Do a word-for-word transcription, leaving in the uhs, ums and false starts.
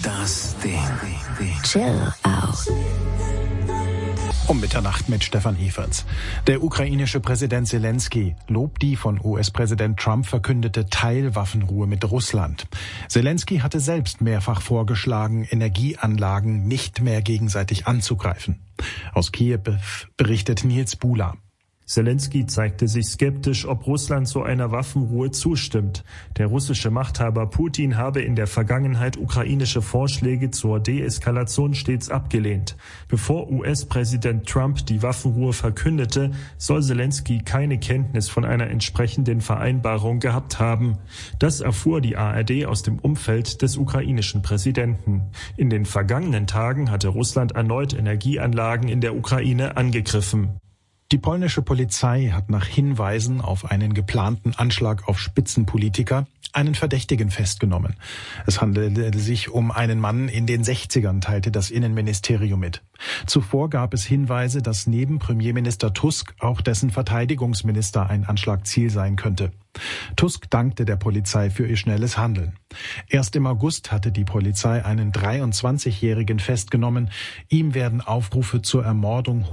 Das Ding. Chill out. Um Mitternacht mit Stefan Everts. Der ukrainische Präsident Zelensky lobt die von U S-Präsident Trump verkündete Teilwaffenruhe mit Russland. Zelensky hatte selbst mehrfach vorgeschlagen, Energieanlagen nicht mehr gegenseitig anzugreifen. Aus Kiew berichtet Nils Bula. Zelensky zeigte sich skeptisch, ob Russland zu einer Waffenruhe zustimmt. Der russische Machthaber Putin habe in der Vergangenheit ukrainische Vorschläge zur Deeskalation stets abgelehnt. Bevor U S-Präsident Trump die Waffenruhe verkündete, soll Zelensky keine Kenntnis von einer entsprechenden Vereinbarung gehabt haben. Das erfuhr die A R D aus dem Umfeld des ukrainischen Präsidenten. In den vergangenen Tagen hatte Russland erneut Energieanlagen in der Ukraine angegriffen. Die polnische Polizei hat nach Hinweisen auf einen geplanten Anschlag auf Spitzenpolitiker einen Verdächtigen festgenommen. Es handelte sich um einen Mann in den sechzigern, teilte das Innenministerium mit. Zuvor gab es Hinweise, dass neben Premierminister Tusk auch dessen Verteidigungsminister ein Anschlagziel sein könnte. Tusk dankte der Polizei für ihr schnelles Handeln. Erst im August hatte die Polizei einen dreiundzwanzigjährigen festgenommen. Ihm werden Aufrufe zur Ermordung